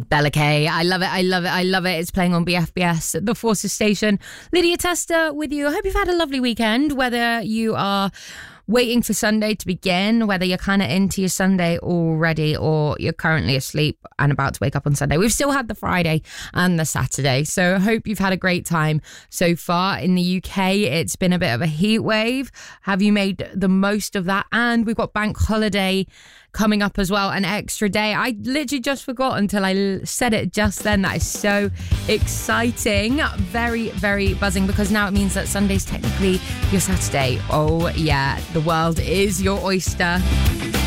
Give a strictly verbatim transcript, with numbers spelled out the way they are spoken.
Bella K, I love it, I love it, I love it. It's playing on B F B S, the Forces Station. Lydia Tester with you. I hope you've had a lovely weekend, whether you are waiting for Sunday to begin, whether you're kind of into your Sunday already or you're currently asleep and about to wake up on Sunday. We've still had the Friday and the Saturday, so I hope you've had a great time so far. In the U K, it's been a bit of a heat wave. Have you made the most of that? And we've got bank holiday coming up as well, an extra day. I literally just forgot until I said it just then. That is so exciting. Very, very buzzing, because now it means that Sunday's technically your Saturday. Oh yeah, the world is your oyster.